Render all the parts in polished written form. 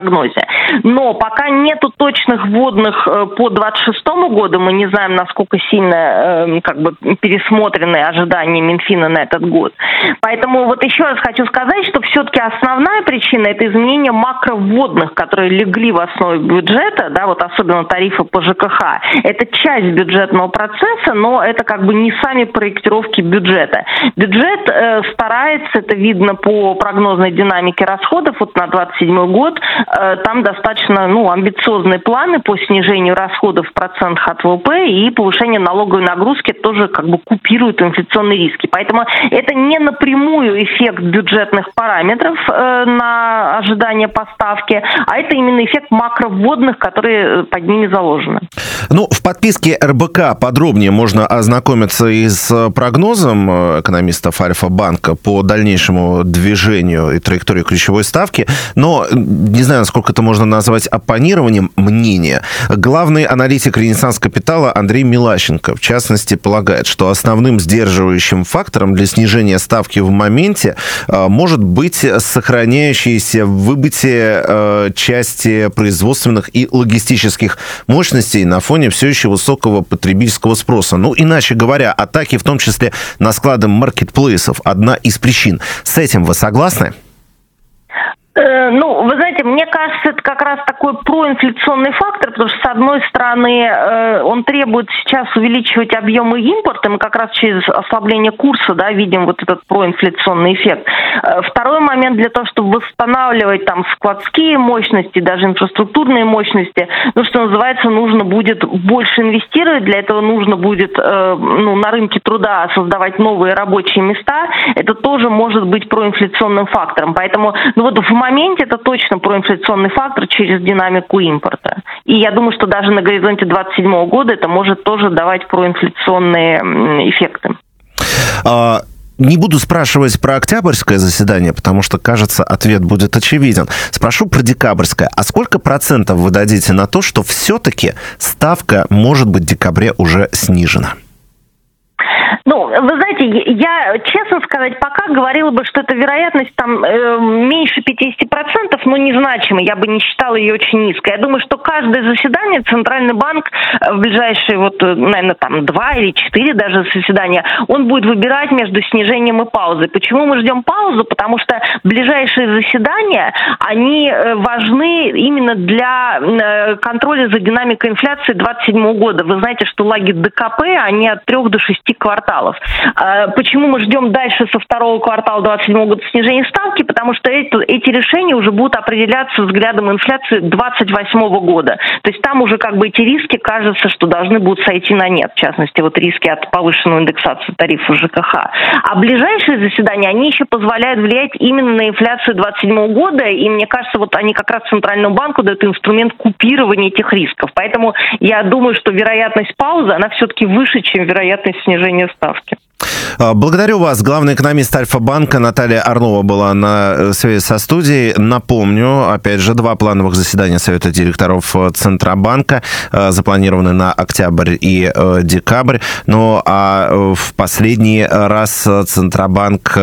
прогнозе. Но пока нету точных вводных по 2026 году, мы не знаем, насколько сильно пересмотрены ожидания Минфина на этот год. Поэтому вот еще раз хочу сказать, что все-таки основная причина – это изменение макровводных, которые легли в основе бюджета, да, вот особенно тарифы по ЖКХ. Это часть бюджетного процесса, но это не сами проектировки бюджета. Бюджет старается, это видно по прогнозной динамике расходов, вот на 2027 год, там достаточно амбициозные планы по снижению расходов в процентах от ВВП, и повышение налоговой нагрузки тоже купирует инфляционные риски. Поэтому это не напрямую эффект бюджетных параметров на ожидание поставки, а это именно эффект макровводных, которые под ними заложены. В подписке РБК подробнее можно ознакомиться и с прогнозом экономистов Альфа-банка по дальнейшему движению и траектории ключевой ставки, но не знаю, насколько это можно назвать оппонированием мнения. Главный аналитик «Ренессанс Капитала» Андрей Милащенко, в частности, полагает, что основным сдерживающим фактором для снижения ставки в моменте может быть сохраняющееся выбытие части производственных и логистических мощностей на фоне все еще высокого потребительского спроса. Иначе говоря, атаки, в том числе на склады маркетплейсов, одна из причин. С этим вы согласны? Вы знаете, мне кажется, это как раз такой проинфляционный фактор, потому что, с одной стороны, он требует сейчас увеличивать объемы импорта, мы как раз через ослабление курса, видим вот этот проинфляционный эффект. Второй момент, для того, чтобы восстанавливать складские мощности, даже инфраструктурные мощности, что называется, нужно будет больше инвестировать, для этого нужно будет на рынке труда создавать новые рабочие места, это тоже может быть проинфляционным фактором. Поэтому, в моменте это точно проинфляционный фактор через динамику импорта. И я думаю, что даже на горизонте 2027 года это может тоже давать проинфляционные эффекты. Не буду спрашивать про октябрьское заседание, потому что, кажется, ответ будет очевиден. Спрошу про декабрьское. А сколько процентов вы дадите на то, что все-таки ставка может быть в декабре уже снижена? Вы знаете, я, честно сказать, пока говорила бы, что эта вероятность меньше 50%, но незначимая. Я бы не считала ее очень низкой. Я думаю, что каждое заседание Центральный банк в ближайшие, наверное, 2 или 4 даже заседания, он будет выбирать между снижением и паузой. Почему мы ждем паузу? Потому что ближайшие заседания, они важны именно для контроля за динамикой инфляции 2027 года. Вы знаете, что лаги ДКП, они от 3 до 6 кварталов. Почему мы ждем дальше со второго квартала 2027 года снижения ставки? Потому что эти решения уже будут определяться взглядом инфляции 2028 года. То есть там уже эти риски, кажется, что должны будут сойти на нет. В частности, риски от повышенной индексации тарифов ЖКХ. А ближайшие заседания, они еще позволяют влиять именно на инфляцию 2027 года. И мне кажется, они как раз Центральному банку дают инструмент купирования этих рисков. Поэтому я думаю, что вероятность паузы, она все-таки выше, чем вероятность снижения ставки. Благодарю вас. Главный экономист Альфа-банка Наталья Орлова была на связи со студией. Напомню, опять же, 2 плановых заседания Совета директоров Центробанка запланированы на октябрь и декабрь. В последний раз Центробанк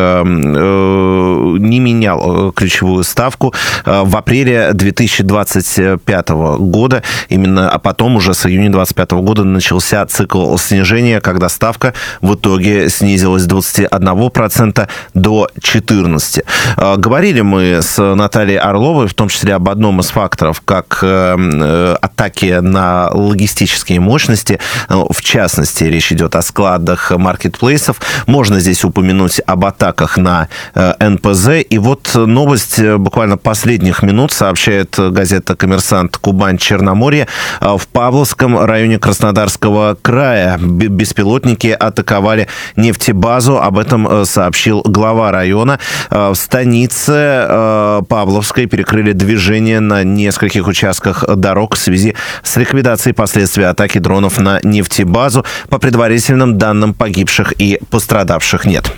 не менял ключевую ставку в апреле 2025 года. А потом уже с июня 2025 года начался цикл снижения, когда ставка в итоге снизилась с 21% до 14%. Говорили мы с Натальей Орловой, в том числе об одном из факторов, как атаки на логистические мощности. В частности, речь идет о складах маркетплейсов. Можно здесь упомянуть об атаках на НПЗ. И новость буквально последних минут сообщает газета «Коммерсант» Кубань-Черноморье. В Павловском районе Краснодарского края беспилотники атаковали нефтебазу. Об этом сообщил глава района. В станице Павловской перекрыли движение на нескольких участках дорог в связи с ликвидацией последствий атаки дронов на нефтебазу. По предварительным данным, погибших и пострадавших нет.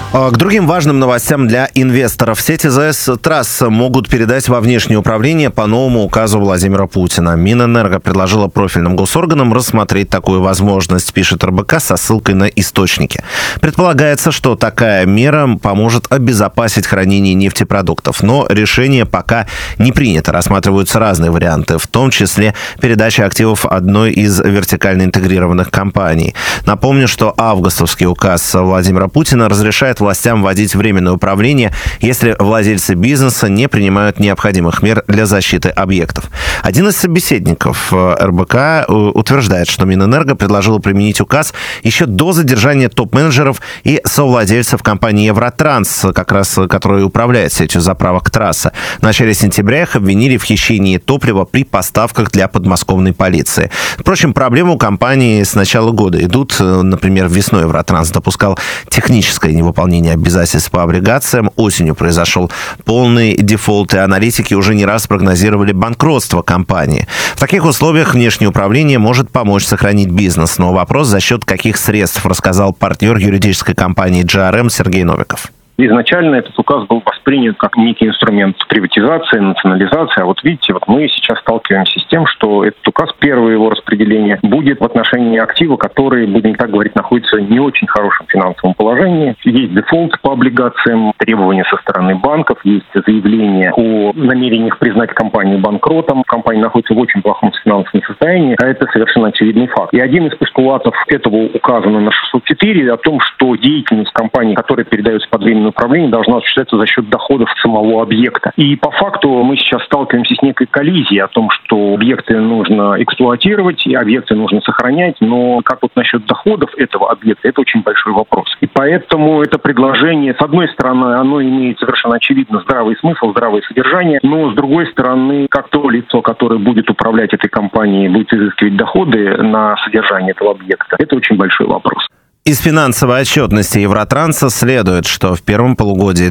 К другим важным новостям для инвесторов. Сети ЗС трасс могут передать во внешнее управление по новому указу Владимира Путина. Минэнерго предложила профильным госорганам рассмотреть такую возможность, пишет РБК со ссылкой на источники. Предполагается, что такая мера поможет обезопасить хранение нефтепродуктов. Но решение пока не принято. Рассматриваются разные варианты, в том числе передача активов одной из вертикально интегрированных компаний. Напомню, что августовский указ Владимира Путина разрешает властям вводить временное управление, если владельцы бизнеса не принимают необходимых мер для защиты объектов. Один из собеседников РБК утверждает, что Минэнерго предложила применить указ еще до задержания топ-менеджеров и совладельцев компании «Евротранс», как раз которая управляет сетью заправок «Трасса». В начале сентября их обвинили в хищении топлива при поставках для подмосковной полиции. Впрочем, проблемы у компании с начала года идут. Например, весной «Евротранс» допускал техническое невыполнение обязательств по облигациям. Осенью произошел полный дефолт, и аналитики уже не раз прогнозировали банкротство компании. В таких условиях внешнее управление может помочь сохранить бизнес. Но вопрос, за счет каких средств, рассказал партнер юридической компании GRM Сергей Новиков. Изначально этот указ был воспринят как некий инструмент приватизации, национализации. А вот видите, мы сейчас сталкиваемся с тем, что этот указ, первое его распределение, будет в отношении актива, который, будем так говорить, находится в не очень хорошем финансовом положении. Есть дефолт по облигациям, требования со стороны банков, есть заявление о намерениях признать компанию банкротом. Компания находится в очень плохом финансовом состоянии, а это совершенно очевидный факт. И один из постулатов этого указа номер 604 о том, что деятельность компании, которая передается под временное управление, должна осуществляться за счет доходов самого объекта. И по факту мы сейчас сталкиваемся с некой коллизией о том, что объекты нужно эксплуатировать, и объекты нужно сохранять, но как вот насчет доходов этого объекта, это очень большой вопрос. И поэтому это предложение, с одной стороны, оно имеет совершенно очевидно здравый смысл, здравое содержание, но с другой стороны, как то лицо, которое будет управлять этой компанией, будет изыскивать доходы на содержание этого объекта, это очень большой вопрос. Из финансовой отчетности Евротранса следует, что в первом полугодии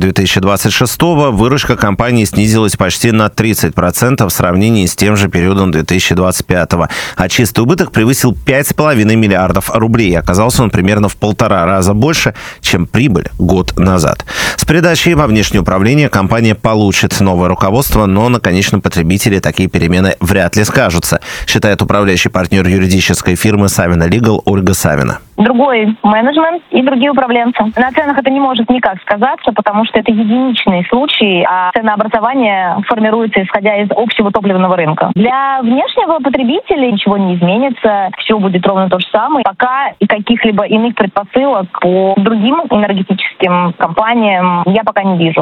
2026-го выручка компании снизилась почти на 30% в сравнении с тем же периодом 2025-го, а чистый убыток превысил 5,5 миллиардов рублей. Оказался он примерно в 1,5 раза больше, чем прибыль год назад. С передачей во внешнее управление компания получит новое руководство, но на конечном потребителе такие перемены вряд ли скажутся, считает управляющий партнер юридической фирмы Савина Лигал Ольга Савина. Другой менеджмент и другие управленцы. На ценах это не может никак сказаться, потому что это единичный случай, а ценообразование формируется исходя из общего топливного рынка. Для внешнего потребителя ничего не изменится, все будет ровно то же самое. Пока и каких-либо иных предпосылок по другим энергетическим компаниям я пока не вижу.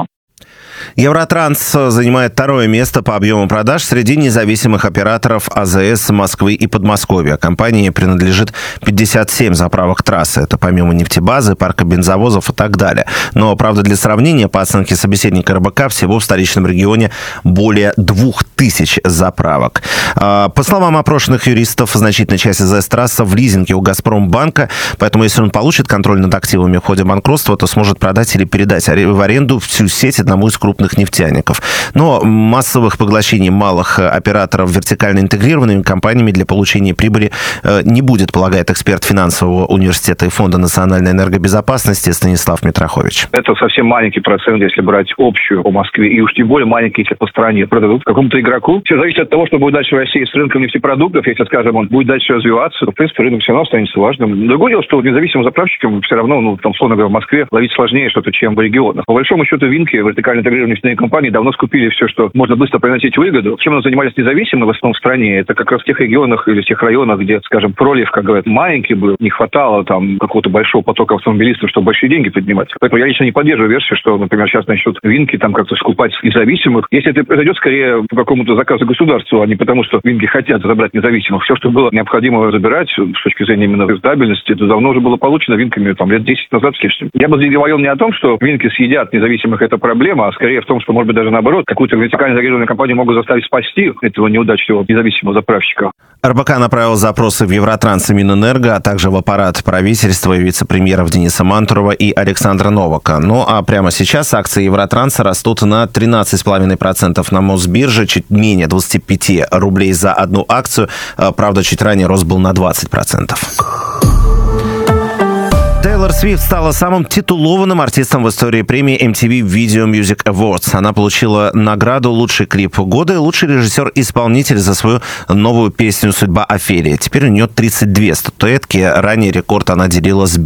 Евротранс занимает второе место по объему продаж среди независимых операторов АЗС Москвы и Подмосковья. Компании принадлежит 57 заправок трассы. Это помимо нефтебазы, парка бензовозов и так далее. Но, правда, для сравнения, по оценке собеседника РБК, всего в столичном регионе более 2000 заправок. По словам опрошенных юристов, значительная часть АЗС-трасса в лизинге у «Газпромбанка», поэтому если он получит контроль над активами в ходе банкротства, то сможет продать или передать в аренду всю сеть одному из крупных нефтяников. Но массовых поглощений малых операторов вертикально интегрированными компаниями для получения прибыли не будет, полагает эксперт финансового университета и Фонда национальной энергобезопасности Станислав Митрохович. Это совсем маленький процент, если брать общую по Москве, и уж тем более маленький, если по стране продадут какому-то игроку. Все зависит от того, что будет дальше в России с рынком нефтепродуктов. Если, скажем, он будет дальше развиваться, то, в принципе, рынок все равно останется важным. Другое дело, что независимым заправщикам все равно, там, условно говоря, в Москве ловить сложнее что-то, чем в регионах. По большому счету, Винки, вертикально интегрированные нефтяные компании, давно скупили все, что можно быстро приносить выгоду. Чем мы занимались независимо в основном в стране, это как раз в тех регионах или в тех районах, где, скажем, пролив, как говорят, маленький был, не хватало там какого-то большого потока автомобилистов, чтобы большие деньги поднимать. Поэтому я лично не поддерживаю версию, что, например, сейчас начнут Винки там как-то скупать независимых. Если это произойдет, скорее по какому-то заказу государству, а не потому, что Винки хотят забрать независимых. Все, что было необходимо забирать с точки зрения именно рентабельности, это давно уже было получено Винками там лет 10 назад с лишним. Я бы здесь говорил не о том, что Винки съедят независимых, это проблема, а скорее в том, что, может быть, даже наоборот, какую-то вертикально интегрированную компанию могут заставить спасти этого неудачливого независимого заправщика. РБК направил запросы в Евротранс и Минэнерго, а также в аппарат правительства и вице-премьеров Дениса Мантурова и Александра Новака. Ну а прямо сейчас акции Евротранса растут на 13,5% на Мосбирже, чуть менее 25 рублей за одну акцию. Правда, чуть ранее рост был на 20%. Тейлор Тейлор Свифт стала самым титулованным артистом в истории премии MTV Video Music Awards. Она получила награду «Лучший клип года» и «Лучший режиссер-исполнитель» за свою новую песню «Судьба Офелии». Теперь у нее 32 статуэтки. Ранее рекорд она делила с